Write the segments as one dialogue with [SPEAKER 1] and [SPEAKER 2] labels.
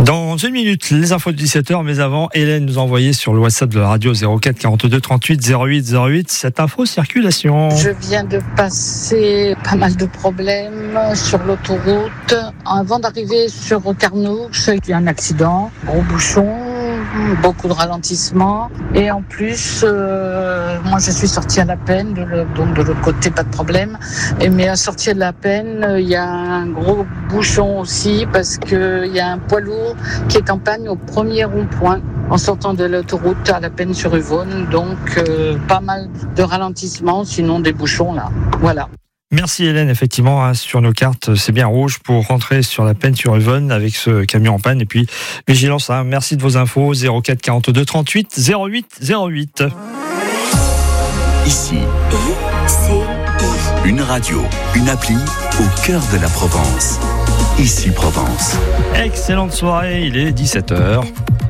[SPEAKER 1] Dans une minute, les infos de 17h, mais avant, Hélène nous a envoyé sur le WhatsApp de la radio 04 42 38 08 08 cette info circulation.
[SPEAKER 2] Je viens de passer pas mal de problèmes sur l'autoroute. Avant d'arriver sur Carnouch, il y a un accident, gros bouchon, beaucoup de ralentissement. Et en plus, moi je suis sortie à la peine, donc de l'autre côté pas de problème. Mais à sortir de la peine, il y a un gros bouchon aussi parce qu'il y a un poids lourd qui est en panne au premier rond-point en sortant de l'autoroute à la peine sur Yvonne. Donc pas mal de ralentissement, sinon des bouchons là. Voilà.
[SPEAKER 1] Merci Hélène, effectivement, sur nos cartes, c'est bien rouge pour rentrer sur la peine sur Yvonne avec ce camion en panne. Et puis, vigilance, merci de vos infos, 04 42 38 08 08.
[SPEAKER 3] Ici, une radio, une appli au cœur de la Provence. Ici Provence.
[SPEAKER 1] Excellente soirée, il est 17h.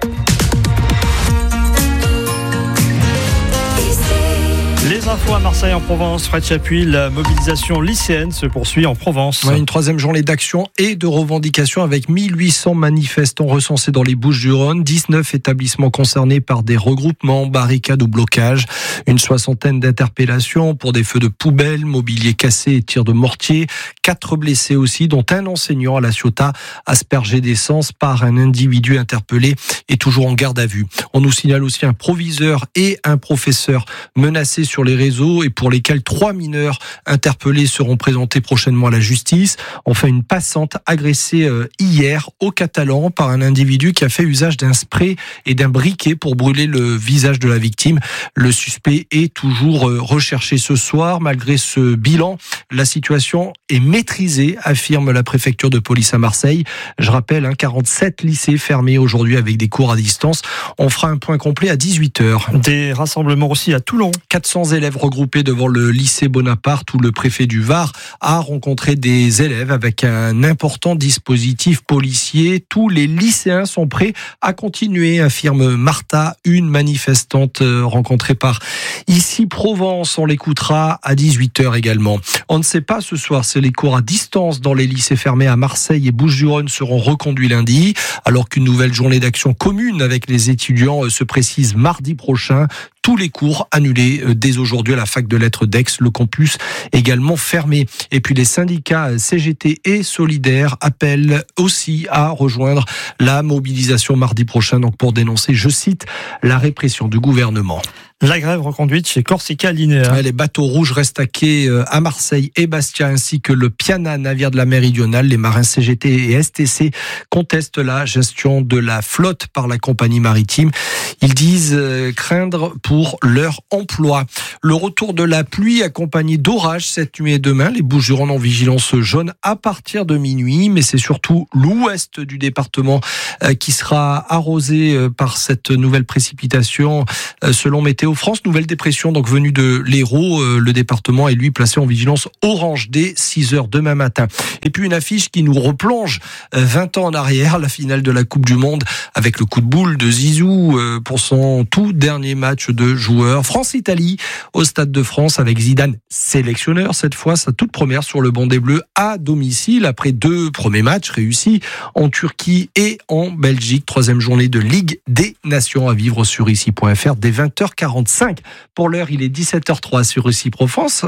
[SPEAKER 1] Les infos à Marseille en Provence, Fred Chapuis, la mobilisation lycéenne se poursuit en Provence.
[SPEAKER 4] Une troisième journée d'action et de revendication avec 1800 manifestants recensés dans les Bouches-du-Rhône, 19 établissements concernés par des regroupements, barricades ou blocages, une soixantaine d'interpellations pour des feux de poubelle, mobilier cassé et tirs de mortier, 4 blessés aussi, dont un enseignant à la Ciotat aspergé d'essence par un individu interpellé et toujours en garde à vue. On nous signale aussi un proviseur et un professeur menacés sur les réseaux et pour lesquels 3 mineurs interpellés seront présentés prochainement à la justice. Enfin, une passante agressée hier au Catalan par un individu qui a fait usage d'un spray et d'un briquet pour brûler le visage de la victime. Le suspect est toujours recherché ce soir. Malgré ce bilan, la situation est maîtrisée, affirme la préfecture de police à Marseille. Je rappelle, 47 lycées fermés aujourd'hui avec des cours à distance. On fera un point complet à 18h.
[SPEAKER 1] Des rassemblements aussi à Toulon.
[SPEAKER 4] 400 élèves regroupés devant le lycée Bonaparte où le préfet du Var a rencontré des élèves avec un important dispositif policier. Tous les lycéens sont prêts à continuer, affirme Martha, une manifestante rencontrée par Ici Provence. On l'écoutera à 18h également. On ne sait pas ce soir si les cours à distance dans les lycées fermés à Marseille et Bouches-du-Rhône seront reconduits lundi, alors qu'une nouvelle journée d'action commune avec les étudiants se précise mardi prochain. Tous les cours annulés dès aujourd'hui à la fac de lettres d'Aix, le campus également fermé. Et puis les syndicats CGT et Solidaires appellent aussi à rejoindre la mobilisation mardi prochain, donc pour dénoncer, je cite, la répression du gouvernement.
[SPEAKER 1] La grève reconduite chez Corsica Linea.
[SPEAKER 4] Les bateaux rouges restent à quai à Marseille et Bastia, ainsi que le Piana, navire de la Méridionale. Les marins CGT et STC contestent la gestion de la flotte par la compagnie maritime. Ils disent craindre pour leur emploi. Le retour de la pluie accompagné d'orages cette nuit et demain. Les Bouches-du-Rhône en vigilance jaune à partir de minuit, mais c'est surtout l'ouest du département qui sera arrosé par cette nouvelle précipitation selon Météo France. Nouvelle dépression donc venue de l'Hérault. Le département est lui placé en vigilance orange dès 6h demain matin. Et puis une affiche qui nous replonge 20 ans en arrière, la finale de la Coupe du Monde avec le coup de boule de Zizou pour son tout dernier match de joueur. France-Italie au Stade de France avec Zidane sélectionneur, cette fois sa toute première sur le banc des Bleus à domicile après 2 premiers matchs réussis en Turquie et en Belgique. 3e journée de Ligue des Nations à vivre sur ici.fr dès 20h45. Pour l'heure, il est 17h03 sur Ici Provence,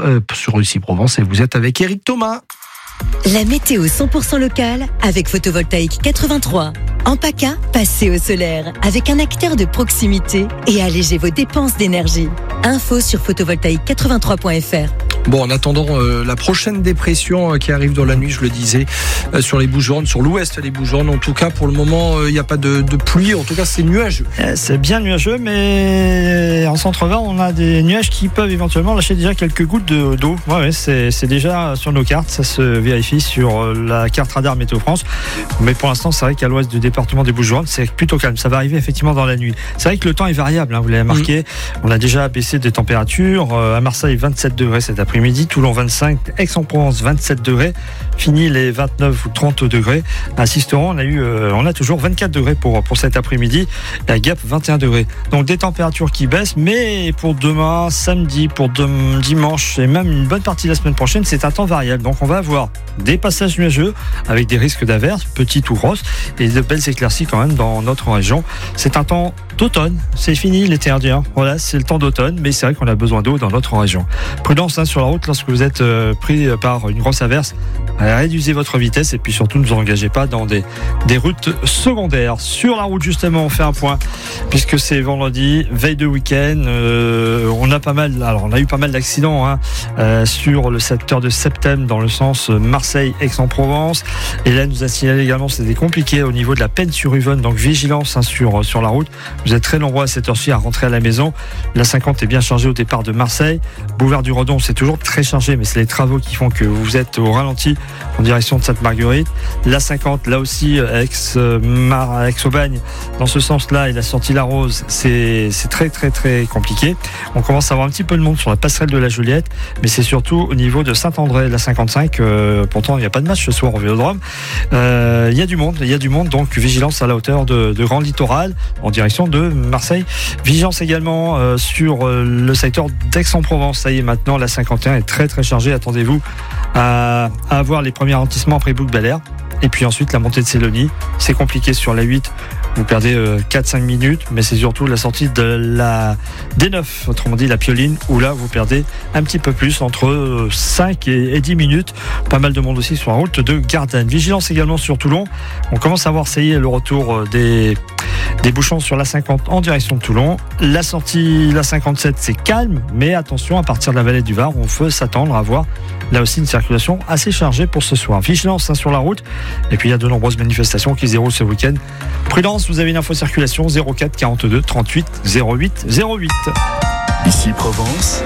[SPEAKER 4] et vous êtes avec Eric Thomas.
[SPEAKER 5] La météo 100% locale avec Photovoltaïque 83. En PACA, passez au solaire avec un acteur de proximité et allégez vos dépenses d'énergie. Info sur photovoltaïque83.fr.
[SPEAKER 4] Bon, en attendant la prochaine dépression qui arrive dans la nuit, je le disais, sur les Bouches-du-Rhône, sur l'ouest des Bouches-du-Rhône. En tout cas, pour le moment, il n'y a pas de pluie. En tout cas, c'est nuageux.
[SPEAKER 1] C'est bien nuageux, mais en centre-Var, on a des nuages qui peuvent éventuellement lâcher déjà quelques gouttes d'eau. Ouais, c'est déjà sur nos cartes. Ça se vérifie sur la carte radar Météo France. Mais pour l'instant, c'est vrai qu'à l'ouest du département des Bouches-du-Rhône, c'est plutôt calme. Ça va arriver effectivement dans la nuit. C'est vrai que le temps est variable, vous l'avez remarqué. On a déjà baissé des températures. À Marseille, 27 degrés cet après-midi. après-midi. Toulon 25, Aix-en-Provence 27 degrés. Fini les 29 ou 30 degrés. À Sisteron, on a toujours 24 degrés pour cet après-midi. Et à Gap, 21 degrés. Donc des températures qui baissent, mais pour demain, samedi, pour dimanche et même une bonne partie de la semaine prochaine, c'est un temps variable. Donc on va avoir des passages nuageux avec des risques d'averses, petites ou grosses, et de belles éclaircies quand même dans notre région. C'est un temps d'automne, c'est fini l'été indien. Voilà, c'est le temps d'automne, mais c'est vrai qu'on a besoin d'eau dans notre région. Prudence sur la route lorsque vous êtes pris par une grosse averse. Réduisez votre vitesse et puis surtout ne vous engagez pas dans des routes secondaires. Sur la route justement, on fait un point puisque c'est vendredi, veille de week-end. On a eu pas mal d'accidents sur le secteur de Septem dans le sens Marseille-Aix-en-Provence. Et là, nous a signalé également que c'était compliqué au niveau de la Peine-sur-Yvonne, donc vigilance sur la route. Vous êtes très nombreux à cette heure-ci à rentrer à la maison. La 50 est bien chargée au départ de Marseille. Boulevard du Redon, c'est toujours très chargé, mais c'est les travaux qui font que vous êtes au ralenti en direction de Sainte-Marguerite. La 50, là aussi, Aix-Aubagne, dans ce sens-là, et la sortie La Rose, c'est très très très compliqué. On commence à avoir un petit peu de monde sur la passerelle de la Juliette, mais c'est surtout au niveau de Saint-André, la 55. Pourtant, il n'y a pas de match ce soir au Vélodrome. Il y a du monde, donc vigilance à la hauteur de Grand Littoral en direction de Marseille. Vigilance également sur le secteur d'Aix-en-Provence. Ça y est, maintenant, la 51 est très très chargée. Attendez-vous à avoir les premiers ralentissements après Bouc-Bel-Air. Et puis ensuite, la montée de Célonie. C'est compliqué sur la 8. Vous perdez 4-5 minutes, mais c'est surtout la sortie de la D9, autrement dit la Pioline, où là vous perdez un petit peu plus, entre 5 et 10 minutes. Pas mal de monde aussi sur la route de Gardanne. Vigilance également sur Toulon. On commence à voir, ça y est, le retour des bouchons sur la 50 en direction de Toulon. La sortie, la 57, c'est calme, mais attention, à partir de la vallée du Var, on peut s'attendre à voir là aussi une circulation assez chargée pour ce soir. Vigilance sur la route. Et puis il y a de nombreuses manifestations qui se déroulent ce week-end. Prudence, vous avez une info circulation 04 42 38 08 08.
[SPEAKER 3] Ici Provence.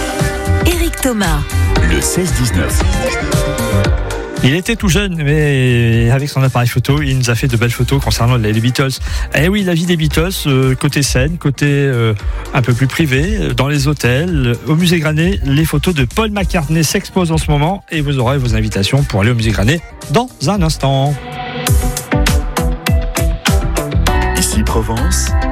[SPEAKER 5] Éric Thomas.
[SPEAKER 3] Le 16-19.
[SPEAKER 1] Il était tout jeune, mais avec son appareil photo, il nous a fait de belles photos concernant les Beatles. Eh oui, la vie des Beatles, côté scène, côté un peu plus privé, dans les hôtels, au musée Granet, les photos de Paul McCartney s'exposent en ce moment et vous aurez vos invitations pour aller au musée Granet dans un instant.
[SPEAKER 3] Ici Provence.